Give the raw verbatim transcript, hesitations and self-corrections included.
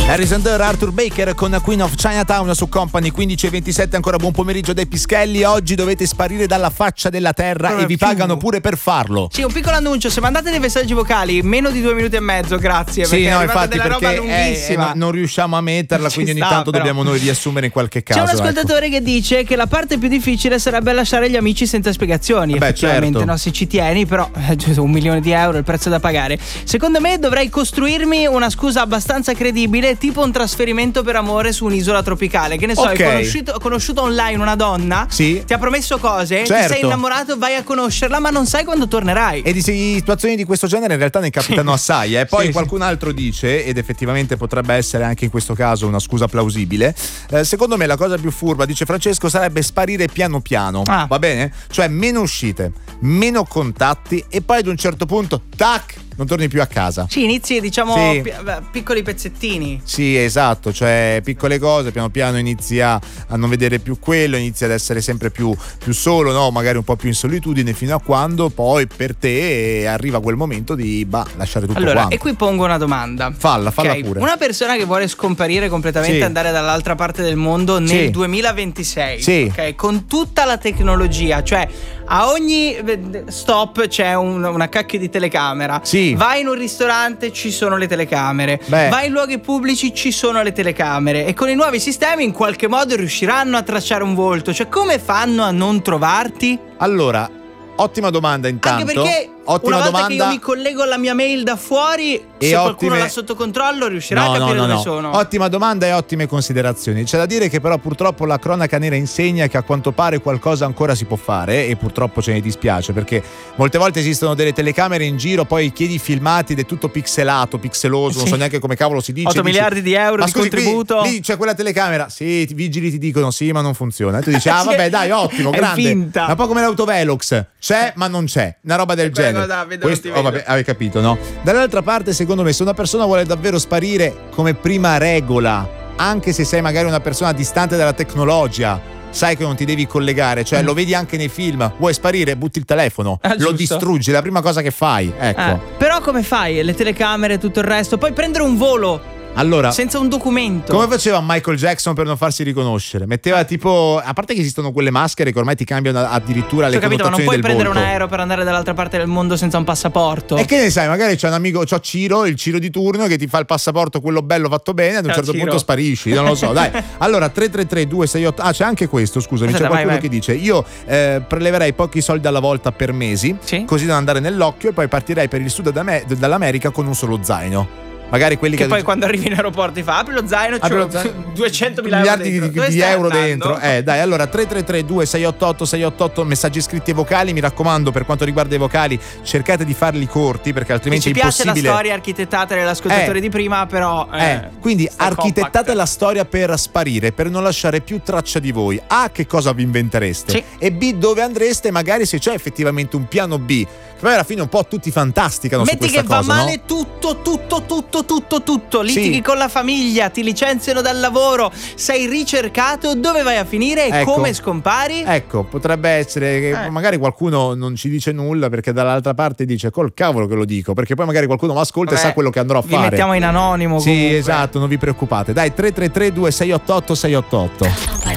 Harrison Durr, Arthur Baker con Queen of Chinatown su Company quindici e ventisette. Ancora buon pomeriggio dai Pischelli. Oggi dovete sparire dalla faccia della terra non e vi più. pagano pure per farlo. Sì, un piccolo annuncio: se mandate dei messaggi vocali meno di due minuti e mezzo, grazie. Sì, perché no, è infatti della roba perché eh, eh, lunghissima. non riusciamo a metterla, Ci quindi ogni sta, tanto però. dobbiamo noi riassumere in qualche caso. C'è un ascoltatore ecco. che dice che la parte più difficile sarebbe lasciare gli amici senza spiegazioni. Beh, effettivamente, certo. no, se ci tieni, però eh, un milione di euro è il prezzo da pagare. Secondo me dovrei costruirmi una scusa abbastanza credibile, tipo un trasferimento per amore su un'isola tropicale. Che ne so, Ok. hai conosciuto, conosciuto online una donna, Sì. ti ha promesso cose, Certo. ti sei innamorato, vai a conoscerla, ma non sai quando tornerai. E di situazioni di questo genere in realtà ne capitano assai. Eh. Poi Sì, qualcun altro dice, ed effettivamente potrebbe essere anche in questo caso una scusa plausibile, eh, secondo me la cosa più furba, dice Francesco, sarebbe sparire piano piano. Ah. Va bene? Cioè meno uscite, meno contatti e poi ad un certo punto, tac, non torni più a casa. Sì, inizi, diciamo, Sì. pi- beh, piccoli pezzettini. Sì, esatto, cioè piccole cose, piano piano inizi a, a non vedere più quello, inizi ad essere sempre più, più solo, no? Magari un po' più in solitudine, fino a quando poi per te arriva quel momento di bah, lasciare tutto Allora, quanto. e qui pongo una domanda. Falla, falla Ok, pure. Una persona che vuole scomparire completamente e Sì. andare dall'altra parte del mondo nel Sì. duemilaventisei, Sì. ok, con tutta la tecnologia, cioè a ogni eh, stop c'è un- una cacchio di telecamera. Sì. Vai in un ristorante, ci sono le telecamere. Beh. Vai in luoghi pubblici, ci sono le telecamere. E con i nuovi sistemi in qualche modo riusciranno a tracciare un volto. Cioè, come fanno a non trovarti? Allora, ottima domanda intanto. Anche perché ottima una volta domanda. che io mi collego alla mia mail da fuori, se qualcuno ottime- l'ha sotto controllo riuscirà No, a capire no, no, dove no. sono. Ottima domanda e ottime considerazioni. C'è da dire che però purtroppo la cronaca nera insegna che a quanto pare qualcosa ancora si può fare e purtroppo ce ne dispiace, perché molte volte esistono delle telecamere in giro, poi chiedi filmati ed è tutto pixelato, pixeloso, non Sì. so neanche come cavolo si dice. otto dici, miliardi di euro "Ma di scusi, qui- contributo." Lì, c'è quella telecamera. Sì, i vigili ti dicono sì, ma non funziona. E tu dici "Ah, vabbè, dai, ottimo, È grande". finta. Ma un po' come l'autovelox. C'è, ma non c'è. Una roba del Prego, genere. Davide, Questo- non ti oh, vedo. vabbè, avevi capito, no? Dall'altra parte, secondo me, se una persona vuole davvero sparire come prima regola, anche se sei magari una persona distante dalla tecnologia, sai che non ti devi collegare, cioè Mm. lo vedi anche nei film, vuoi sparire, butti il telefono, Ah, lo giusto. distruggi, è la prima cosa che fai, ecco. Eh, però come fai? Le telecamere e tutto il resto. Poi prendere un volo Allora, senza un documento. come faceva Michael Jackson per non farsi riconoscere? Metteva tipo, a parte che esistono quelle maschere che ormai ti cambiano addirittura le Ho capito, ma non connotazioni puoi del prendere volto. un aereo per andare dall'altra parte del mondo senza un passaporto. E che ne sai, magari c'è un amico, c'ho Ciro, il Ciro di turno che ti fa il passaporto, quello bello fatto bene, ad un Ciao, certo Ciro. punto sparisci, non lo so, dai. Allora tre tre tre due sei otto. Ah, c'è anche questo, scusami, Aspetta, c'è qualcuno vai, vai. che dice "Io eh, preleverei pochi soldi alla volta per mesi, Sì. così da non andare nell'occhio e poi partirei per il sud d'Ame- dall'America con un solo zaino". Magari quelli Che che, poi quando arrivi in aeroporto ti fa apri lo zaino, Apri c'ho lo zaino. duecentomila euro miliardi dentro. di, Dove di stai euro andando? dentro. Eh, dai, allora tre tre tre due sei otto otto sei otto otto, messaggi scritti e vocali. Mi raccomando, per quanto riguarda i vocali, cercate di farli corti, perché E altrimenti ci è piace la impossibile. storia architettata dell'ascoltatore Eh. di prima, però eh, Eh, quindi sta architettate compact. la storia per sparire, per non lasciare più traccia di voi. A, che cosa vi inventereste? Sì. E B, dove andreste, magari se c'è effettivamente un piano B. Che poi alla fine un po' tutti fantasticano su Metti questa che va cosa, male no? tutto, tutto, tutto, tutto, tutto. Litighi Sì. con la famiglia, ti licenziano dal lavoro, sei ricercato, dove vai a finire e Ecco. come scompari? Ecco, potrebbe essere che Eh. magari qualcuno non ci dice nulla perché dall'altra parte dice col cavolo che lo dico, perché poi magari qualcuno mi ascolta Vabbè, e sa quello che andrò a vi fare. mettiamo in anonimo Sì, comunque. esatto, non vi preoccupate. Dai, tre tre tre due sei otto otto sei otto otto.